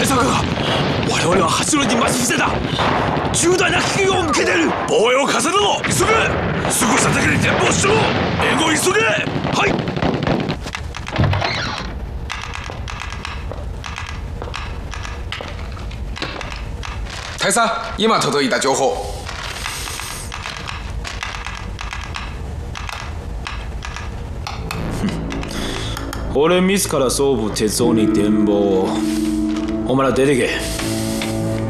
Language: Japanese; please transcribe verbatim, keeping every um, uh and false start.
佐が我々は八郎に待ち伏せだ。重大な危機を向けている。防衛を重ねろ。急げ。すぐ佐竹に伝報しろ。援護急げ。はい。 大佐、今届いた情報。 俺自ら総武鉄夫に伝報を。お前ら出てけ。